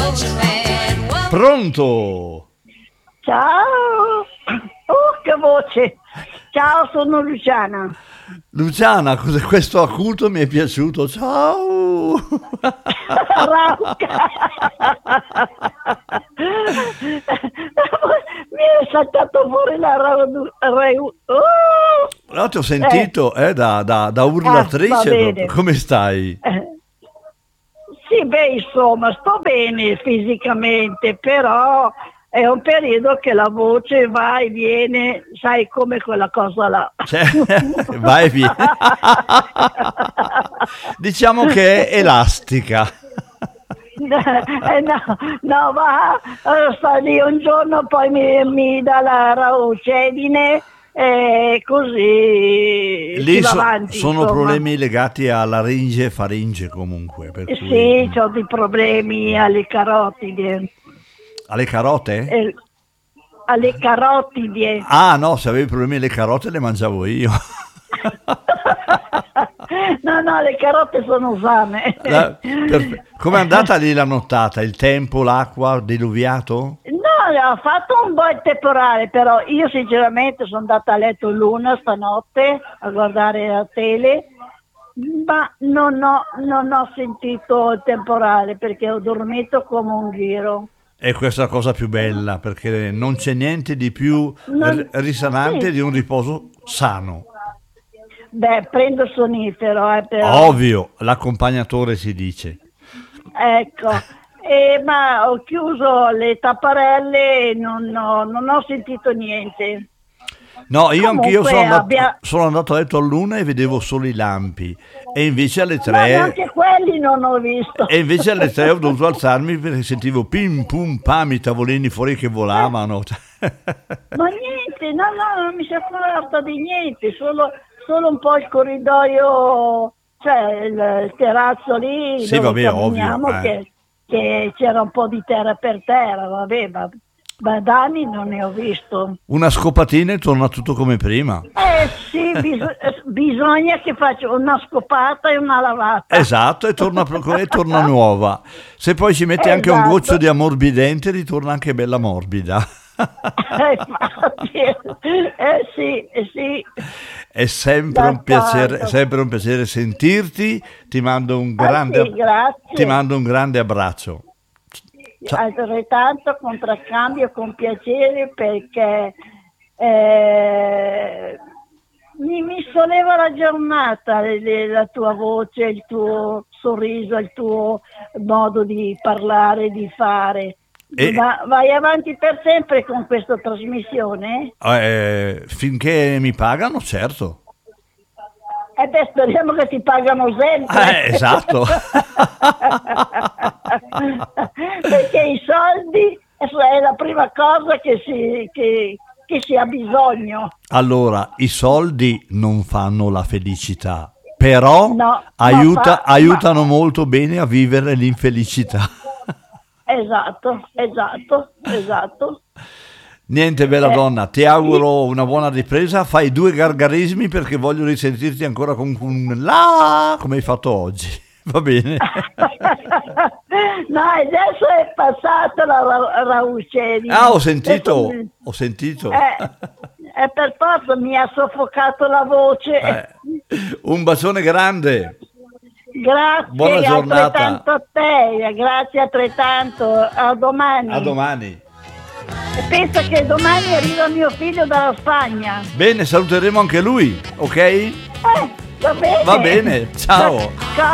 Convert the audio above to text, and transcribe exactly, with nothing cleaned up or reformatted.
Pronto? Ciao! Oh, che voce! Ciao, sono Luciana. Luciana, cos'è questo acuto? Mi è piaciuto. Ciao! Rauca! Mi è saltato fuori la rau... rau- oh! No, ti ho sentito eh, da, da, da urlatrice. Ah, va bene. Come stai? Eh, Sì, beh, insomma, sto bene fisicamente, però è un periodo che la voce va e viene, sai, come quella cosa là. Cioè, vai via. Diciamo che è elastica. Eh, no, no, va, eh, sta lì un giorno, poi mi, mi dà la raucedine e così si Lì va so- avanti, sono insomma. problemi legati a laringe e faringe comunque. Per cui... Sì, ho dei problemi alle carotidi. Alle carote? Eh, alle carotidi. Ah no, se avevi problemi alle carote le mangiavo io. No, no, le carote sono sane. La- per- Com'è andata lì la nottata? Il tempo, l'acqua, diluviato? No, ha fatto un bel temporale, però io sinceramente sono andata a letto l'una stanotte a guardare la tele, ma non ho, non ho sentito il temporale perché ho dormito come un ghiro. È questa la cosa più bella, perché non c'è niente di più Non- r- risanante sì. di un riposo sano. Beh, prendo il sonnifero, eh, però. Ovvio, l'accompagnatore si dice. Ecco, Eh, ma ho chiuso le tapparelle e non ho, non ho sentito niente. No, io anch'io Comunque sono andato, abbia- sono andato a letto all'una e vedevo solo i lampi. E invece alle Ma tre... neanche quelli non ho visto. E invece alle tre ho dovuto alzarmi perché sentivo pim pum pam i tavolini fuori che volavano. Ma niente, no, no, non mi si è accorta di niente, solo, solo un po' il corridoio, cioè il, il terrazzo lì Sì, dove vabbè, camminiamo, ovvio, eh. che, che c'era un po' di terra per terra, vabbè, ma, ma danni non ne ho visto. Una scopatina e torna tutto come prima. Eh sì, bis- eh, bisogna che faccia una scopata e una lavata. Esatto, e torna, pro- e torna nuova. Se poi ci metti anche un Esatto. goccio di ammorbidente, ritorna anche bella morbida. Eh, infatti, eh sì, eh sì. È sempre un D'accordo. piacere, sempre un piacere sentirti. Ti mando un Ah, grande, sì, grazie. ti mando un grande abbraccio. Ciao. Altrettanto contraccambio con piacere perché eh, mi, mi solleva la giornata le- le- la tua voce, il tuo sorriso, il tuo modo di parlare, di fare. E- Va- vai avanti per sempre con questa trasmissione? Eh, finché mi pagano, certo. E beh, speriamo che ti pagano sempre. Eh, esatto. Perché i soldi è la prima cosa che si, che, che si ha bisogno. Allora, i soldi non fanno la felicità, però No, ma aiuta- fa- aiutano molto bene a vivere l'infelicità. Esatto, esatto, esatto. Niente, bella Eh, donna, ti auguro una buona ripresa. Fai due gargarismi perché voglio risentirti ancora con un la come hai fatto oggi. Va bene? No, adesso è passata la ra- raucedine. Ah, ho sentito, Adesso mi- ho sentito. Eh, e per forza mi ha soffocato la voce. Eh, un bacione grande. Grazie, Buona giornata. altrettanto a te, grazie altrettanto, a domani. A domani. E pensa che domani arriva mio figlio dalla Spagna. Bene, saluteremo anche lui, ok? Eh, va bene. Va bene, ciao. Ciao.